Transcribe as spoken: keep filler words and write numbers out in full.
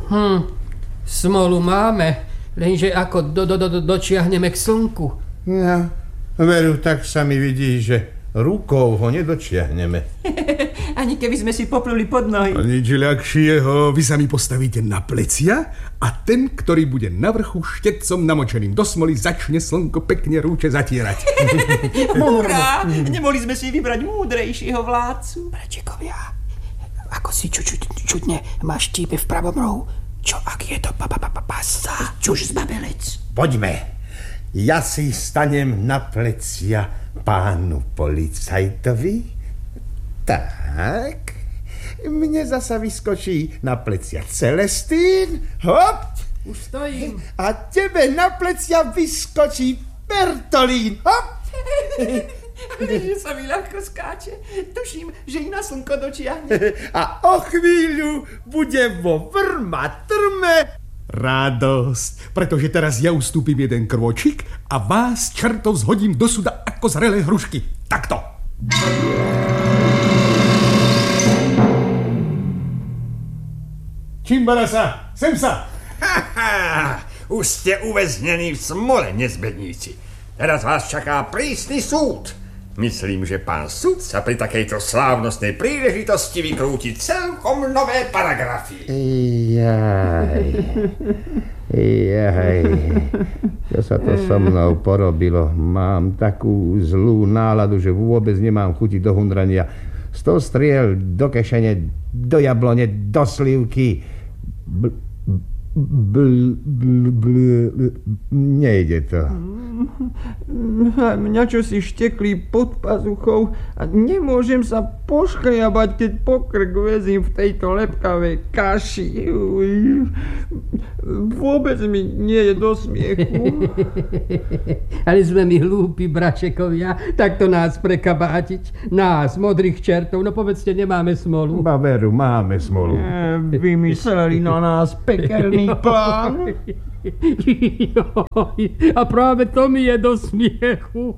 Hm, smolu máme, lenže ako do, do, do, do, dočiahneme k slnku. No, veru, tak sa mi vidí, že rukou ho nedočiahneme. Ani keby sme si popluli pod nohy. A nič ľahšieho, vy sa mi postavíte na plecia a ten, ktorý bude na vrchu štecom namočeným do smoly, začne slnko pekne rúče zatierať. Hurá! Nemohli sme si vybrať múdrejšieho vládcu. Bračekovia, ako si ču, ču, čudne máš štípe v pravom rohu. Čo ak je to pa, pa, pa, pa, pasa? Čuž zbabelec. Poďme. Ja si stanem na plecia pánu policajtovi. Tak. Mne zasa vyskočí na plecia Celestín. Hop. Už stojím. A tebe na plecia vyskočí Bertolín. Hop. Že sa mi ľahko skáče. Tuším, že i na slnko dočiahne. A o chvíľu bude vo vrma trme Radosť, pretože teraz ja ustúpim jeden krôčik a vás, čertov, zhodím do suda ako zrelé hrušky. Takto. Čimbarasa, sem sa! Haha, už ste uväznení v smole, nezbedníci. Teraz vás čaká prísny súd. Myslím, že pán sudca pri takejto slávnostnej príležitosti vykrúti celkom nové paragrafy. Jaj, jaj, čo sa to so mnou porobilo? Mám takú zlú náladu, že vôbec nemám chuti do hundrania. Sto striel do kešene, do jablone, do slivky. Bl, bl, bl, bl, nejde to. Mňa čo si štekli pod pazuchou a nemôžem sa poškriabať, keď pokrk vezím v tejto lepkavej kaši. Vôbec mi nie je do smiechu. Ale sme my hlúpi, bračekovia, takto nás prekabátiť. Nás, modrých čertov, no povedzte, nemáme smolu. Baveru, máme smolu. E, vymysleli na nás pekelný plán. A práve to mi je do smiechu.